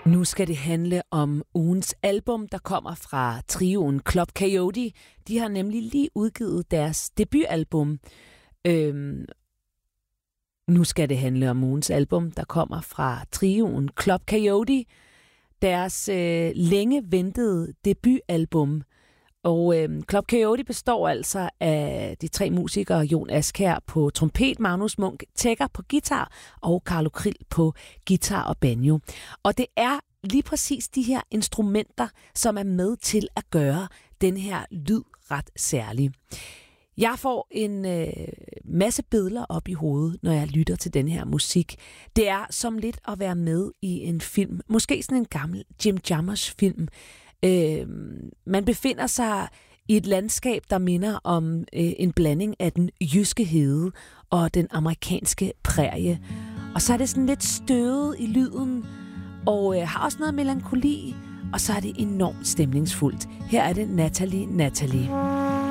Nu skal det handle om ugens album, der kommer fra trioen Club Coyote. De har nemlig lige udgivet deres debutalbum. Nu skal det handle om ugens album, der kommer fra trioen Club Coyote. Deres længe ventede debutalbum. Og Club Coyote består altså af de tre musikere, Jon Askjær på trompet, Magnus Munk Tækker på guitar og Carlo Krill på guitar og banjo. Og det er lige præcis de her instrumenter, som er med til at gøre den her lyd ret særlig. Jeg får en masse billeder op i hovedet, når jeg lytter til den her musik. Det er som lidt at være med i en film. Måske sådan en gammel Jim Jarmusch film. Man befinder sig i et landskab, der minder om en blanding af den jyske hede og den amerikanske prærie. Og så er det sådan lidt støvet i lyden, og har også noget melankoli, og så er det enormt stemningsfuldt. Her er det Natalie.